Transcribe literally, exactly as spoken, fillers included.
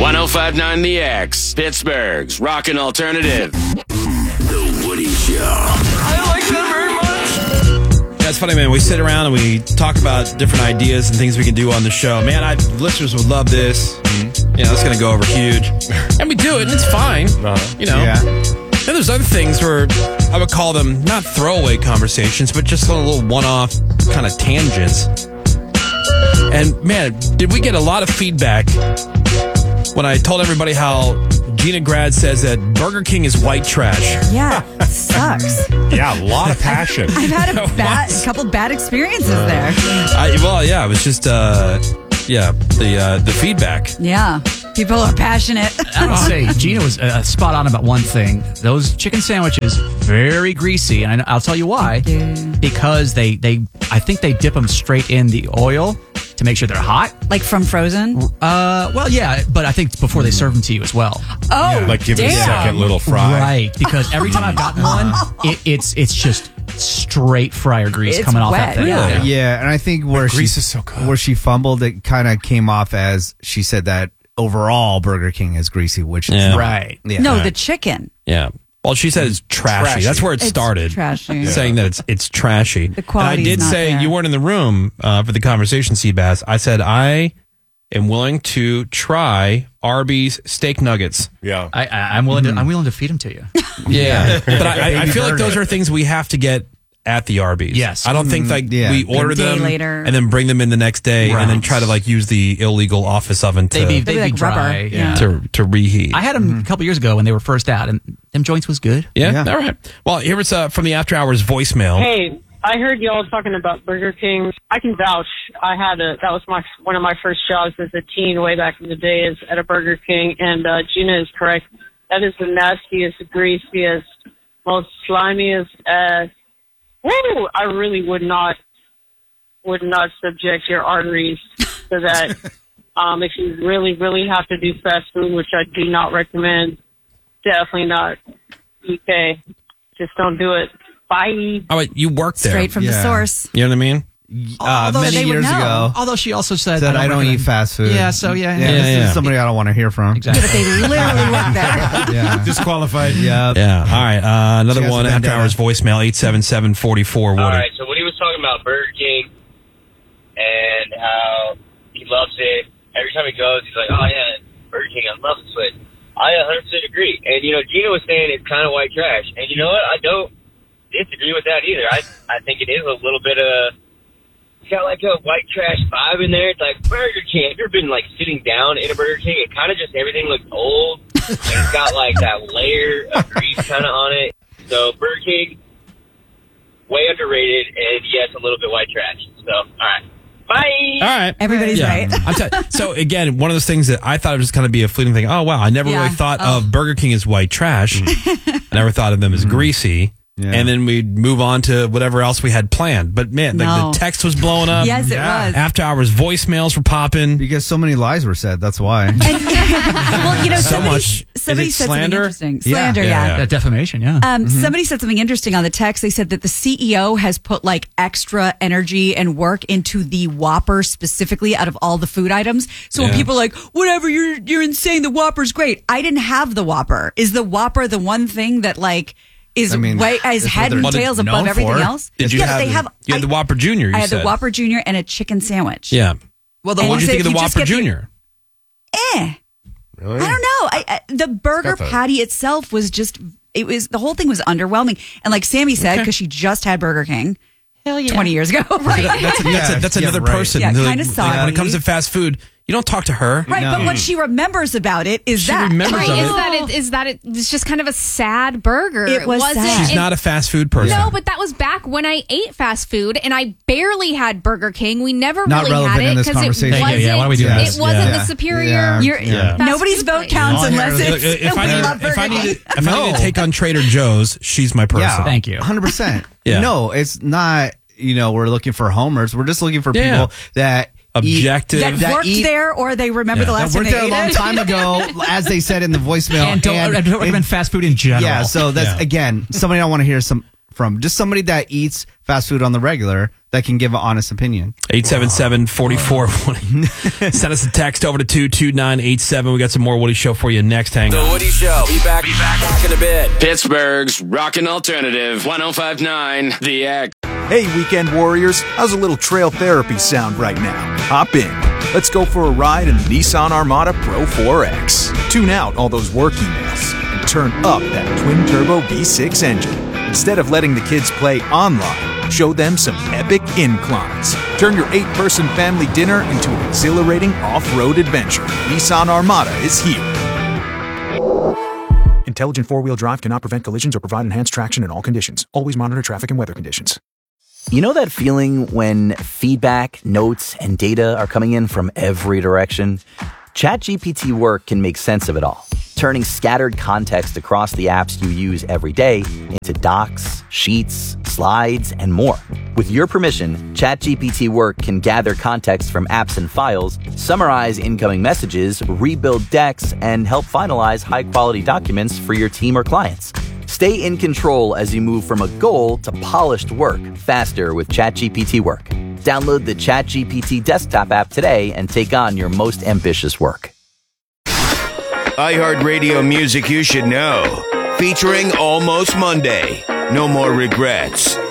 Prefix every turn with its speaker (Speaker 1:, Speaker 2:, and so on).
Speaker 1: one oh five point nine The X, Pittsburgh's Rockin' Alternative. The Woody Show.
Speaker 2: I like that very much.
Speaker 3: Yeah, it's funny, man. We sit around and we talk about different ideas and things we can do on the show. Man, I, listeners would love this. Mm-hmm. You know, it's going to go over huge. And we do it, and it's fine. Uh-huh. You know. Yeah. And there's other things where I would call them not throwaway conversations, but just a little one-off kind of tangents. And, man, did we get a lot of feedback when I told everybody how Gina Grad says that Burger King is white trash.
Speaker 4: Yeah, it sucks.
Speaker 5: Yeah, a lot of passion.
Speaker 4: I've, I've had a bad, a couple bad experiences uh, there.
Speaker 3: I, well, yeah, it was just, uh, yeah, the uh, the feedback.
Speaker 4: Yeah, people are passionate.
Speaker 6: I would say Gina was uh, spot on about one thing. Those chicken sandwiches, very greasy, and I'll tell you why. Because they, they, I think they dip them straight in the oil to make sure they're hot.
Speaker 4: Like from frozen?
Speaker 6: Uh, well, yeah, but I think before they serve them to you as well.
Speaker 4: Oh, yeah,
Speaker 5: like give
Speaker 4: damn.
Speaker 5: it a second little fry.
Speaker 6: Right, because every time I've gotten one, it, it's it's just straight fryer grease
Speaker 4: it's
Speaker 6: coming off
Speaker 4: wet,
Speaker 6: that thing.
Speaker 4: Yeah.
Speaker 7: Yeah. yeah, and I think where
Speaker 5: the
Speaker 7: she
Speaker 5: grease is so good.
Speaker 7: where she fumbled, it kind of came off as she said that overall Burger King is greasy, which
Speaker 3: yeah.
Speaker 7: is
Speaker 6: right.
Speaker 7: Yeah.
Speaker 4: No, the chicken.
Speaker 3: Yeah. Well, she said it's trashy.
Speaker 7: Trashy.
Speaker 3: That's where it
Speaker 4: It's
Speaker 3: started.
Speaker 4: trashy.
Speaker 3: Saying that it's it's trashy.
Speaker 4: The quality's
Speaker 3: and I did
Speaker 4: not
Speaker 3: say
Speaker 4: there.
Speaker 3: you weren't in the room uh, for the conversation, Seabass. I said I am willing to try Arby's steak nuggets.
Speaker 5: Yeah,
Speaker 6: I, I, I'm willing to. I'm willing to feed them to you.
Speaker 3: Yeah, but I, I, I feel like those are things we have to get at the Arby's.
Speaker 6: Yes.
Speaker 3: I don't think like
Speaker 7: Yeah.
Speaker 3: we order
Speaker 4: A day
Speaker 3: them
Speaker 4: later.
Speaker 3: and then bring them in the next day
Speaker 6: Right.
Speaker 3: and then try to like use the illegal office oven to
Speaker 6: They'd be,
Speaker 4: They'd
Speaker 6: they'd
Speaker 4: be
Speaker 6: be
Speaker 4: like
Speaker 6: dry.
Speaker 4: rubber.
Speaker 6: Yeah.
Speaker 3: to to reheat.
Speaker 6: I had them a couple years ago when they were first out, and them joints was good.
Speaker 3: yeah?
Speaker 7: Yeah.
Speaker 3: All right. Well, here was uh, from the After Hours voicemail.
Speaker 8: Hey, I heard y'all talking about Burger King. I can vouch. I had a that was my one of my first jobs as a teen way back in the day is at a Burger King, and uh, Gina is correct. That is the nastiest, greasiest, most slimiest. Uh, woo! I really would not would not subject your arteries to that. um, if you really, really have to do fast food, which I do not recommend, definitely not. U K, just don't do it. Bye.
Speaker 3: Oh, wait, you worked there.
Speaker 4: Straight from the
Speaker 7: Yeah.
Speaker 4: source.
Speaker 3: You know what I mean?
Speaker 7: uh,
Speaker 4: Although
Speaker 7: many
Speaker 4: they would
Speaker 7: years
Speaker 4: know.
Speaker 7: ago
Speaker 6: Although she also said
Speaker 7: that I don't
Speaker 6: recommend-
Speaker 7: eat fast food.
Speaker 6: Yeah, so yeah,
Speaker 7: yeah,
Speaker 6: yeah.
Speaker 7: this
Speaker 3: yeah.
Speaker 7: is somebody I don't want to hear from.
Speaker 6: Exactly.
Speaker 4: But they literally work there.
Speaker 7: Yeah,
Speaker 5: disqualified.
Speaker 7: yeah,
Speaker 3: Yeah. All right. Uh, another
Speaker 7: She has
Speaker 3: one.
Speaker 7: a
Speaker 3: After
Speaker 7: vendetta.
Speaker 3: Hours voicemail eight seven seven, four four Woody.
Speaker 9: All right, so Woody was talking about Burger King and how he loves it. Every time he goes, he's like, oh, yeah, Burger King, I love it. But I one hundred percent agree. And, you know, Gina was saying it's kind of white trash. And you know what? I don't disagree with that either. I, I think it is a little bit of, it's got like a white trash vibe in there. It's like Burger King. Have you ever been, like, sitting down in a Burger King? It kind of just, everything looks old. And it's got, like, that layer of grease kind of on it. So Burger King, way underrated, and yes, a little bit white trash. So, all right. Bye.
Speaker 3: All right.
Speaker 4: Everybody's
Speaker 3: Yeah.
Speaker 4: right.
Speaker 3: I'm t- so, again, one of those things that I thought it was going to be a fleeting thing. Oh, wow. I never
Speaker 4: Yeah.
Speaker 3: really thought
Speaker 4: Oh.
Speaker 3: of Burger King as white trash. Never thought of them as greasy.
Speaker 7: Yeah.
Speaker 3: And then we'd move on to whatever else we had planned. But, man, like
Speaker 4: No.
Speaker 3: the text was blowing up.
Speaker 4: Yes, it was.
Speaker 3: After Hours voicemails were popping.
Speaker 7: because so many lies were said. That's why.
Speaker 4: Well, you know,
Speaker 3: So
Speaker 4: somebody,
Speaker 3: much.
Speaker 4: somebody
Speaker 3: Is it
Speaker 4: said
Speaker 3: slander?
Speaker 4: something interesting.
Speaker 7: Yeah.
Speaker 4: Slander,
Speaker 3: Yeah,
Speaker 4: yeah.
Speaker 3: yeah.
Speaker 6: That defamation, yeah.
Speaker 4: Um, Somebody said something interesting on the text. They said that the C E O has put like extra energy and work into the Whopper specifically out of all the food items. So when
Speaker 3: Yeah.
Speaker 4: people are like, whatever, you're you're insane. The Whopper's great. I didn't have the Whopper. Is the Whopper the one thing that like is
Speaker 7: I mean,
Speaker 4: way as
Speaker 7: it's what
Speaker 4: head
Speaker 7: they're
Speaker 4: and tails
Speaker 7: known
Speaker 4: above everything
Speaker 7: for.
Speaker 4: else?
Speaker 3: Did you
Speaker 4: yeah,
Speaker 3: have,
Speaker 4: they
Speaker 3: the,
Speaker 4: have.
Speaker 3: you had
Speaker 4: I,
Speaker 3: the Whopper Junior, you
Speaker 4: I had
Speaker 3: said.
Speaker 4: the Whopper Junior and a chicken sandwich.
Speaker 3: Yeah.
Speaker 6: well, the
Speaker 4: And
Speaker 3: What did you
Speaker 4: so
Speaker 3: think of
Speaker 4: if
Speaker 3: the
Speaker 4: you just
Speaker 3: Whopper
Speaker 4: get the-
Speaker 3: Junior?
Speaker 4: Eh.
Speaker 5: Really?
Speaker 4: I don't know. I, I, the burger
Speaker 5: It's got the-
Speaker 4: patty itself was just, it was, the whole thing was underwhelming. And like Sammy said, because she just had Burger King twenty years ago. Right.
Speaker 3: That's, a, that's, a, that's
Speaker 7: Yeah,
Speaker 3: another
Speaker 7: right.
Speaker 3: person.
Speaker 4: Yeah,
Speaker 3: Like,
Speaker 4: kinda
Speaker 3: like,
Speaker 4: soggy.
Speaker 3: when it comes to fast food, you don't talk to her.
Speaker 4: Right,
Speaker 7: No.
Speaker 4: but what she remembers about it is
Speaker 3: She
Speaker 4: that.
Speaker 3: remembers
Speaker 10: Right,
Speaker 3: of
Speaker 10: is
Speaker 3: it.
Speaker 10: that it, is that it, it's just kind of a sad burger.
Speaker 4: It was
Speaker 10: wasn't-
Speaker 4: sad.
Speaker 3: She's
Speaker 10: it-
Speaker 3: not a fast food person.
Speaker 10: No, but that was back when I ate fast food, and I barely had Burger King. We never
Speaker 7: Not
Speaker 10: really
Speaker 7: relevant
Speaker 10: had it
Speaker 7: in this
Speaker 10: because it
Speaker 7: conversation.
Speaker 10: wasn't.
Speaker 6: Yeah, yeah, why do we do
Speaker 10: it
Speaker 6: this?
Speaker 10: wasn't
Speaker 3: Yeah.
Speaker 10: the superior.
Speaker 7: Yeah.
Speaker 4: You're,
Speaker 3: Yeah.
Speaker 10: fast
Speaker 4: Nobody's
Speaker 10: food
Speaker 4: vote
Speaker 10: place.
Speaker 4: counts
Speaker 7: All
Speaker 4: unless
Speaker 7: here-
Speaker 3: Look,
Speaker 4: it's.
Speaker 3: if I
Speaker 4: we
Speaker 3: need,
Speaker 4: love
Speaker 3: if I
Speaker 4: Burger
Speaker 3: need,
Speaker 4: King.
Speaker 3: to, if I need
Speaker 7: No.
Speaker 3: to take on Trader Joe's, she's my person.
Speaker 7: Yeah,
Speaker 6: Thank you.
Speaker 7: one hundred percent.
Speaker 3: Yeah.
Speaker 7: No, it's not. You know, we're looking for homers. We're just looking for
Speaker 3: Yeah.
Speaker 7: people that
Speaker 3: Objective.
Speaker 7: eat,
Speaker 4: That worked
Speaker 7: eat,
Speaker 4: there, or they remember
Speaker 3: Yeah.
Speaker 4: the
Speaker 7: that
Speaker 4: last time
Speaker 7: worked
Speaker 4: they
Speaker 7: there a
Speaker 4: ate
Speaker 7: long
Speaker 4: it.
Speaker 7: time ago, as they said in the voicemail.
Speaker 6: and don't,
Speaker 7: and-
Speaker 6: I don't recommend
Speaker 7: and-
Speaker 6: fast food in general.
Speaker 7: Yeah, so that's
Speaker 3: Yeah.
Speaker 7: again somebody I want to hear some from. Just somebody that eats fast food on the regular that can give an honest opinion.
Speaker 3: eight seven seven, four four Woody. Send us a text over to two two nine eight seven. We got some more Woody Show for you next. Hang
Speaker 1: The
Speaker 3: on.
Speaker 1: Woody Show. Be back, be back, back in a bit. Pittsburgh's Rockin' Alternative, one oh five point nine The X.
Speaker 11: Hey, weekend warriors, how's a little trail therapy sound right now? Hop in. Let's go for a ride in the Nissan Armada Pro four X. Tune out all those work emails and turn up that twin-turbo V six engine. Instead of letting the kids play online, show them some epic inclines. Turn your eight-person family dinner into an exhilarating off-road adventure. Nissan Armada is here. Intelligent four-wheel drive cannot prevent collisions or provide enhanced traction in all conditions. Always monitor traffic and weather conditions.
Speaker 12: You know that feeling when feedback, notes, and data are coming in from every direction? ChatGPT Work can make sense of it all, turning scattered context across the apps you use every day into docs, sheets, slides, and more. With your permission, ChatGPT Work can gather context from apps and files, summarize incoming messages, rebuild decks, and help finalize high-quality documents for your team or clients. Stay in control as you move from a goal to polished work faster with ChatGPT Work. Download the ChatGPT desktop app today and take on your most ambitious work.
Speaker 13: iHeartRadio music you should know. Featuring Almost Monday. No more regrets.